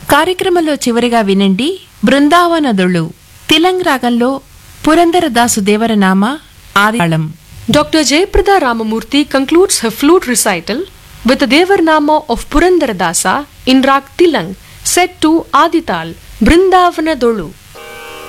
కార్యక్రమంలో చివరిగా వినండి బృందావనదులు తిలంగ్ రాగంలో Purandaradasu దేవరనామ ఆదితాళం. Dr. Jayaprada Ramamurthy concludes her flute recital with the Devarnama of Purandaradasa in Rag Tilang, set to Adital, Brindavanadolu.